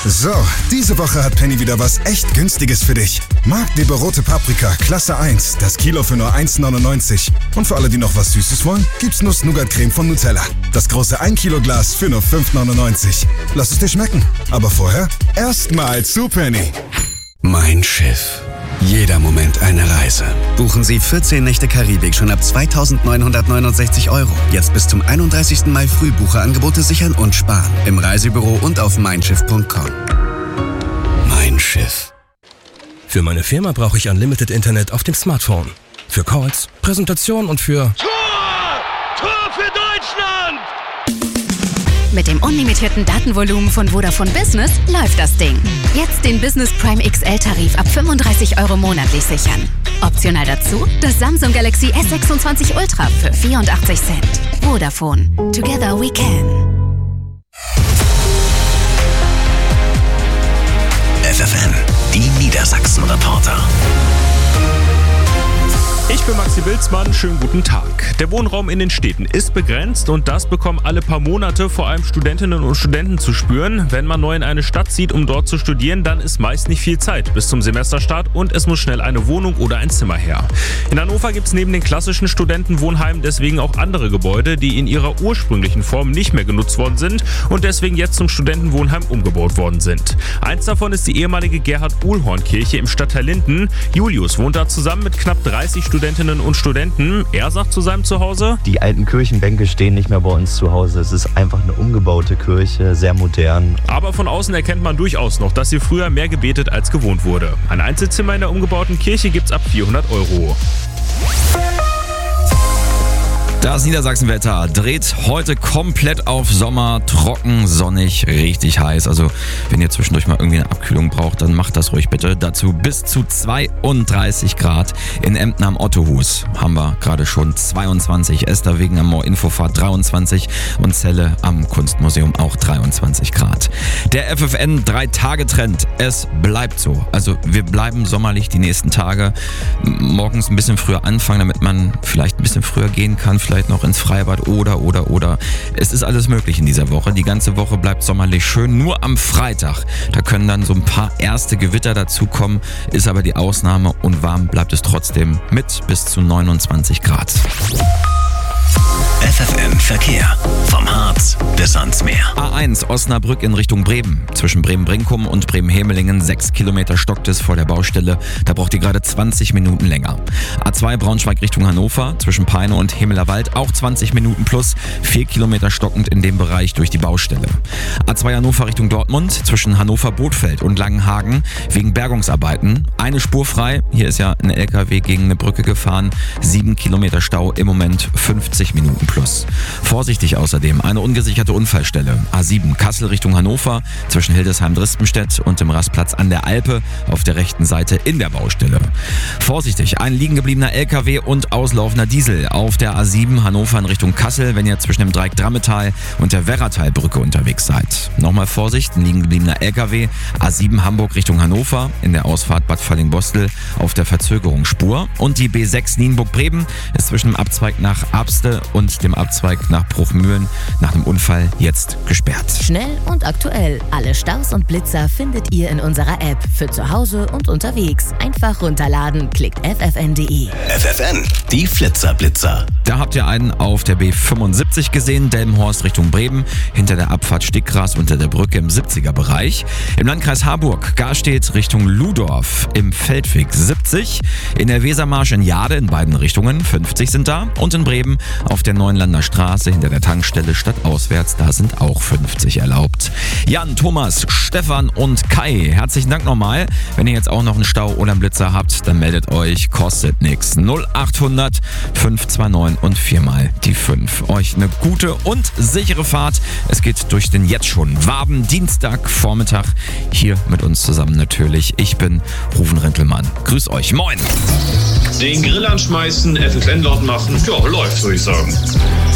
So, diese Woche hat Penny wieder was echt Günstiges für dich. Marktliebe rote Paprika, Klasse 1, das Kilo für nur 1,99. Und für alle, die noch was Süßes wollen, gibt's Nuss-Nougat-Creme von Nutella. Das große 1 Kilo Glas für nur 5,99. Lass es dir schmecken. Aber vorher erstmal zu Penny. Mein Schiff. Jeder Moment eine Reise. Buchen Sie 14 Nächte Karibik schon ab 2.969 €. Jetzt bis zum 31. Mai Frühbucherangebote sichern und sparen. Im Reisebüro und auf meinschiff.com. Mein Schiff. Für meine Firma brauche ich Unlimited Internet auf dem Smartphone. Für Calls, Präsentationen und für... Tor für Deutschland! Mit dem unlimitierten Datenvolumen von Vodafone Business läuft das Ding. Jetzt den Business Prime XL-Tarif ab 35 € monatlich sichern. Optional dazu das Samsung Galaxy S26 Ultra für 84 Cent. Vodafone. Together we can. FFN, die Niedersachsen-Reporter. Ich bin Maxi Bilzmann, schönen guten Tag. Der Wohnraum in den Städten ist begrenzt und das bekommen alle paar Monate vor allem Studentinnen und Studenten zu spüren. Wenn man neu in eine Stadt zieht, um dort zu studieren, dann ist meist nicht viel Zeit bis zum Semesterstart und es muss schnell eine Wohnung oder ein Zimmer her. In Hannover gibt es neben den klassischen Studentenwohnheimen deswegen auch andere Gebäude, die in ihrer ursprünglichen Form nicht mehr genutzt worden sind und deswegen jetzt zum Studentenwohnheim umgebaut worden sind. Eins davon ist die ehemalige Gerhard-Uhlhorn-Kirche im Stadtteil Linden. Julius wohnt da zusammen mit knapp 30 Studentinnen und Studenten. Er sagt zu seinem Zuhause: Die alten Kirchenbänke stehen nicht mehr bei uns zu Hause. Es ist einfach eine umgebaute Kirche, sehr modern. Aber von außen erkennt man durchaus noch, dass hier früher mehr gebetet als gewohnt wurde. Ein Einzelzimmer in der umgebauten Kirche gibt's ab 400 €. Das Niedersachsenwetter dreht heute komplett auf Sommer, trocken, sonnig, richtig heiß. Also wenn ihr zwischendurch mal irgendwie eine Abkühlung braucht, dann macht das ruhig bitte. Dazu bis zu 32 Grad. In Emden am Ottohus haben wir gerade schon 22. Esterwegen am Moor-Infofahrt 23 und Celle am Kunstmuseum auch 23 Grad. Der FFN 3-Tage-Trend, es bleibt so. Also wir bleiben sommerlich die nächsten Tage. Morgens ein bisschen früher anfangen, damit man vielleicht ein bisschen früher gehen kann, vielleicht noch ins Freibad oder. Es ist alles möglich in dieser Woche. Die ganze Woche bleibt sommerlich schön. Nur am Freitag, da können dann so ein paar erste Gewitter dazukommen, ist aber die Ausnahme und warm bleibt es trotzdem mit bis zu 29 Grad. FFN Verkehr. Vom Harz bis ans Meer. A1 Osnabrück in Richtung Bremen. Zwischen Bremen-Brinkum und Bremen-Hemelingen 6 Kilometer stockt es vor der Baustelle. Da braucht ihr gerade 20 Minuten länger. A2 Braunschweig Richtung Hannover. Zwischen Peine und Hemelerwald auch 20 Minuten plus. 4 Kilometer stockend in dem Bereich durch die Baustelle. A2 Hannover Richtung Dortmund. Zwischen Hannover-Bothfeld und Langenhagen wegen Bergungsarbeiten. Eine Spur frei. Hier ist ja ein LKW gegen eine Brücke gefahren. 7 Kilometer Stau, im Moment 50 Minuten plus. Vorsichtig außerdem eine ungesicherte Unfallstelle. A7 Kassel Richtung Hannover zwischen Hildesheim-Drispenstedt und dem Rastplatz an der Alpe auf der rechten Seite in der Baustelle. Vorsichtig, ein liegen gebliebener LKW und auslaufender Diesel auf der A7 Hannover in Richtung Kassel, wenn ihr zwischen dem Dreieck Drammetal und der Werratalbrücke unterwegs seid. Nochmal Vorsicht, ein liegen gebliebener LKW A7 Hamburg Richtung Hannover in der Ausfahrt Bad Falling-Bostel auf der Verzögerungsspur und die B6 Nienburg-Bremen ist zwischen dem Abzweig nach Abste und dem Abzweig nach Bruchmühlen nach dem Unfall jetzt gesperrt. Schnell und aktuell. Alle Staus und Blitzer findet ihr in unserer App. Für zu Hause und unterwegs. Einfach runterladen. Klickt ffn.de. FFN, die Flitzer-Blitzer. Da habt ihr einen auf der B75 gesehen, Delmenhorst Richtung Bremen, hinter der Abfahrt Stickgras unter der Brücke im 70er-Bereich. Im Landkreis Harburg, Garstedt Richtung Ludorf, im Feldweg 70. In der Wesermarsch in Jade in beiden Richtungen, 50 sind da. Und in Bremen auf der Neuenlander Straße hinter der Tankstelle stadtauswärts, da sind auch 50 erlaubt. Jan, Thomas, Stefan und Kai, herzlichen Dank nochmal. Wenn ihr jetzt auch noch einen Stau oder einen Blitzer habt, dann meldet euch, kostet nichts. 0800 529 und 4 mal die 5. Euch eine gute und sichere Fahrt. Es geht durch den jetzt schon warmen Dienstagvormittag hier mit uns zusammen natürlich. Ich bin Rufen Rintelmann. Grüß euch. Moin. Den Grill anschmeißen, FFN laut machen. Ja, läuft, würde ich sagen.